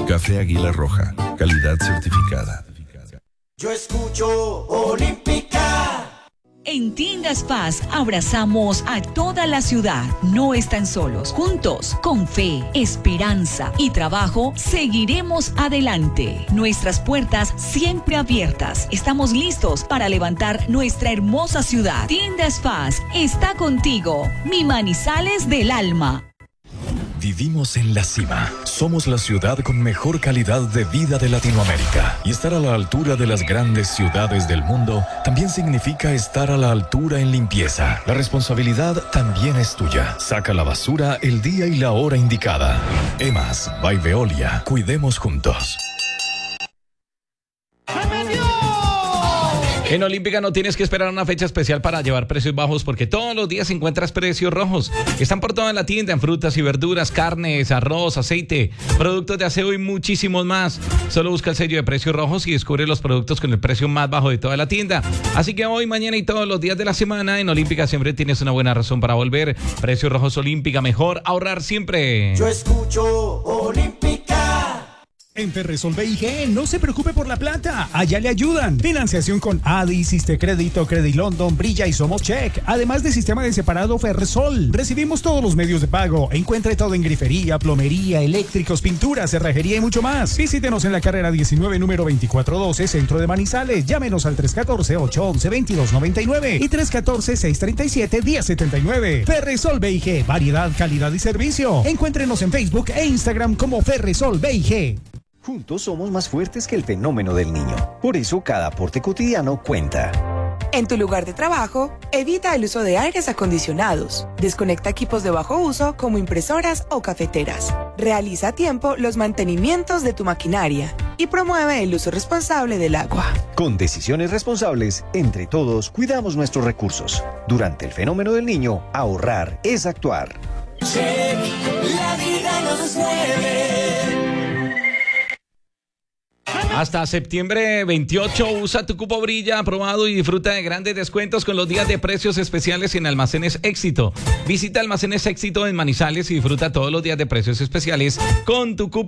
Café Águila Roja, calidad certificada. Yo escucho Olímpica. En Tiendas Paz abrazamos a toda la ciudad. No están solos. Juntos, con fe, esperanza y trabajo, seguiremos adelante. Nuestras puertas siempre abiertas. Estamos listos para levantar nuestra hermosa ciudad. Tiendas Paz está contigo. Mi Manizales del alma. Vivimos en la cima. Somos la ciudad con mejor calidad de vida de Latinoamérica. Y estar a la altura de las grandes ciudades del mundo también significa estar a la altura en limpieza. La responsabilidad también es tuya. Saca la basura el día y la hora indicada. EMAS by Veolia. Cuidemos juntos. En Olímpica no tienes que esperar una fecha especial para llevar precios bajos porque todos los días encuentras precios rojos. Están por toda la tienda en frutas y verduras, carnes, arroz, aceite, productos de aseo y muchísimos más. Solo busca el sello de precios rojos y descubre los productos con el precio más bajo de toda la tienda. Así que hoy, mañana y todos los días de la semana en Olímpica siempre tienes una buena razón para volver. Precios rojos Olímpica, mejor ahorrar siempre. Yo escucho Olímpica. En Ferresol BIG, no se preocupe por la plata, allá le ayudan. Financiación con ADI, Siste Crédito, Credit London, Brilla y Somos Check. Además de sistema de separado Ferresol. Recibimos todos los medios de pago. Encuentre todo en grifería, plomería, eléctricos, pintura, cerrajería y mucho más. Visítenos en la carrera 19, número 2412, Centro de Manizales. Llámenos al 314-811-2299 y 314-637-1079. Ferresol BIG, variedad, calidad y servicio. Encuéntrenos en Facebook e Instagram como Ferresol BIG. Juntos somos más fuertes que el fenómeno del niño. Por eso cada aporte cotidiano cuenta. En tu lugar de trabajo, evita el uso de aires acondicionados. Desconecta equipos de bajo uso como impresoras o cafeteras. Realiza a tiempo los mantenimientos de tu maquinaria y promueve el uso responsable del agua. Con decisiones responsables, entre todos cuidamos nuestros recursos. Durante el fenómeno del niño, ahorrar es actuar. Check, la vida nos mueve. Hasta septiembre 28, usa tu cupo Brilla aprobado y disfruta de grandes descuentos con los días de precios especiales en Almacenes Éxito. Visita Almacenes Éxito en Manizales y disfruta todos los días de precios especiales con tu cupo